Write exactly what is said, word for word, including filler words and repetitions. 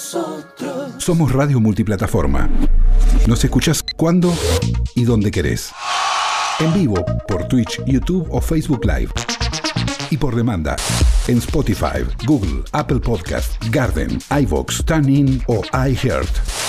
nosotros. Somos Radio Multiplataforma. Nos escuchás cuando y donde querés. En vivo por Twitch, YouTube o Facebook Live. Y por demanda en Spotify, Google, Apple Podcast, Garden, iVoox, TuneIn o iHeart.